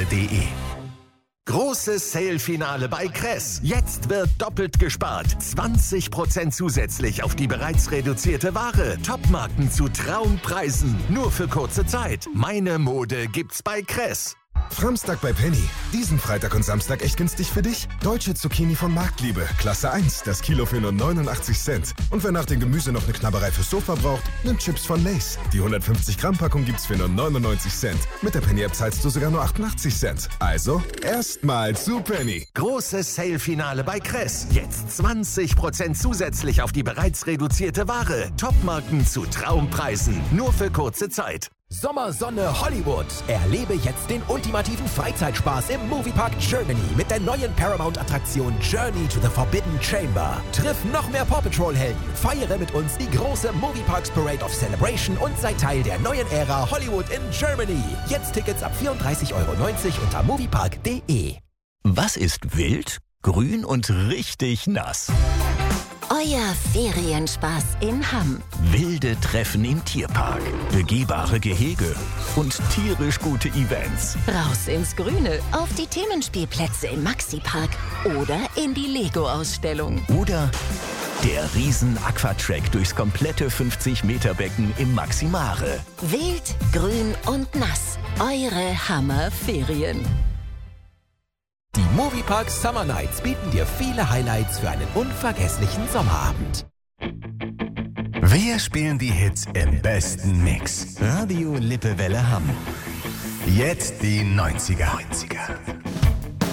moviepark.de. Großes Sale-Finale bei Kress. Jetzt wird doppelt gespart. 20% zusätzlich auf die bereits reduzierte Ware. Topmarken zu Traumpreisen. Nur für kurze Zeit. Meine Mode gibt's bei Kress. Framstag bei Penny. Diesen Freitag und Samstag echt günstig für dich? Deutsche Zucchini von Marktliebe. Klasse 1. Das Kilo für nur 89 Cent. Und wer nach dem Gemüse noch eine Knabberei fürs Sofa braucht, nimmt Chips von Lay's. Die 150 Gramm Packung gibt's für nur 99 Cent. Mit der Penny-App zahlst du sogar nur 88 Cent. Also, erstmal zu Penny. Großes Sale-Finale bei Kress. Jetzt 20% zusätzlich auf die bereits reduzierte Ware. Topmarken zu Traumpreisen. Nur für kurze Zeit. Sommersonne Hollywood. Erlebe jetzt den ultimativen Freizeitspaß im Moviepark Germany mit der neuen Paramount-Attraktion Journey to the Forbidden Chamber. Triff noch mehr Paw Patrol-Helden. Feiere mit uns die große Movieparks Parade of Celebration und sei Teil der neuen Ära Hollywood in Germany. Jetzt Tickets ab 34,90 € unter moviepark.de. Was ist wild, grün und richtig nass? Euer Ferienspaß in Hamm. Wilde Treffen im Tierpark, begehbare Gehege und tierisch gute Events. Raus ins Grüne, auf die Themenspielplätze im Maxi-Park oder in die Lego-Ausstellung. Oder der Riesen-Aquatrack durchs komplette 50-Meter-Becken im Maximare. Wild, grün und nass. Eure Hammer-Ferien. Die Moviepark Summer Nights bieten dir viele Highlights für einen unvergesslichen Sommerabend. Wir spielen die Hits im besten Mix. Radio Lippewelle Hamm. Jetzt die 90er.